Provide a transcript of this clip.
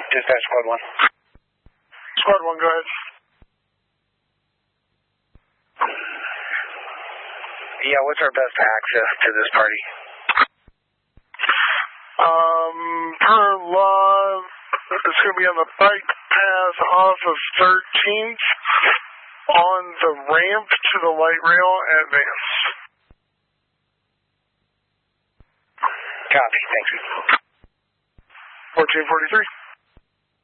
Dispatch Squad 1. Squad 1, go ahead. Yeah, what's our best access to this party? Per law, it's going to be on the bike path off of 13th on the ramp to the light rail at Vance. Copy, thank you. 1443.